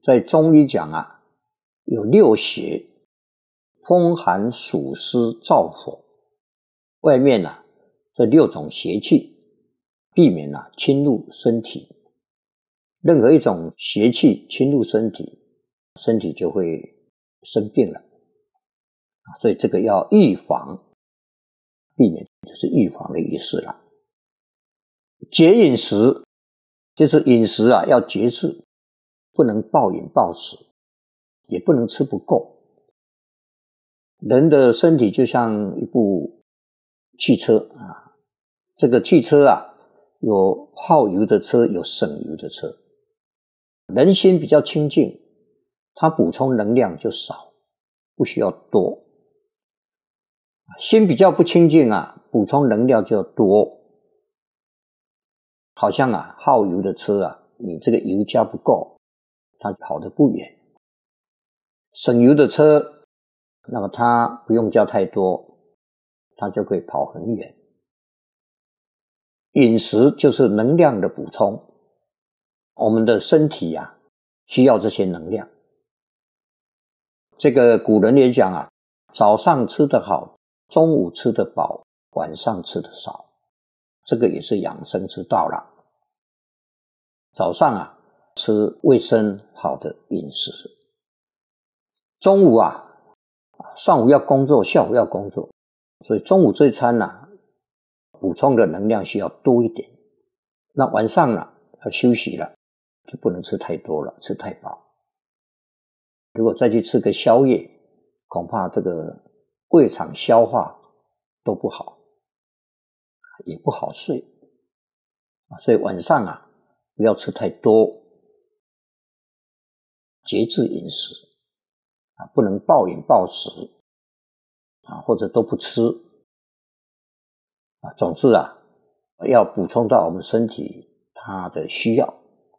在中医讲啊，有六邪：风寒暑湿燥火。外面啊，这6种邪气，避免啊侵入身体。任何一种邪气侵入身体，身体就会生病了。所以这个要预防，避免就是预防的意思了。节饮食，就是饮食啊要节制，不能暴饮暴食，也不能吃不够。人的身体就像一部汽车啊，这个汽车啊，有耗油的车，有省油的车。人心比较清净，它补充能量就少，不需要多。心比较不清净啊，补充能量就多。好像啊，耗油的车啊，你这个油加不够，它跑得不远。省油的车，那么它不用加太多，它就可以跑很远。饮食就是能量的补充，我们的身体啊，需要这些能量。这个古人也讲啊，早上吃得好，中午吃得饱，晚上吃得少。这个也是养生之道啦。早上啊，吃卫生好的饮食。中午啊，上午要工作，下午要工作，所以中午这一餐啊，补充的能量需要多一点。那晚上啊，要休息了，就不能吃太多了，吃太饱。如果再去吃个宵夜，恐怕这个胃肠消化都不好，也不好睡。所以晚上啊，不要吃太多，节制饮食啊，不能暴饮暴食啊，或者都不吃啊。总之啊，要补充到我们身体它的需要。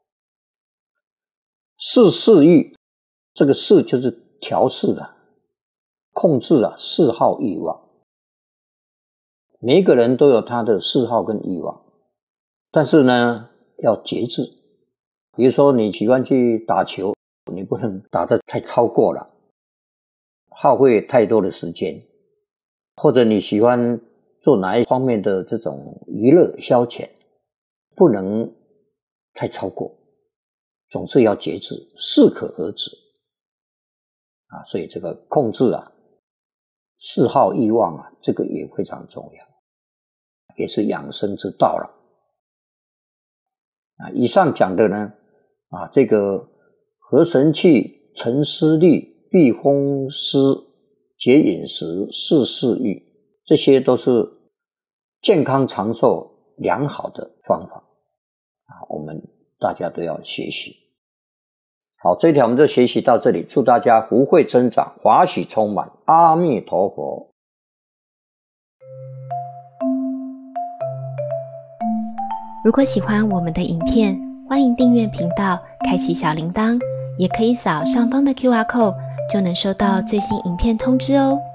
嗜欲，这个嗜就是调适的，控制啊嗜好欲望。每一个人都有他的嗜好跟欲望，但是呢，要节制。比如说你喜欢去打球，你不能打得太超过了，耗费太多的时间。或者你喜欢做哪一方面的这种娱乐消遣，不能太超过，总是要节制，适可而止啊。所以这个控制啊嗜好欲望啊，这个也非常重要，也是养生之道了啊。以上讲的呢啊，这个合神气、沉思虑、避风湿、节饮食、嗜欲，这些都是健康长寿良好的方法啊，我们大家都要学习。好，这一条我们就学习到这里，祝大家福慧增长，华喜充满，阿弥陀佛。 如果喜欢我们的影片，欢迎订阅频道，开启小铃铛，也可以扫上方的 QR code，就能收到最新影片通知哦。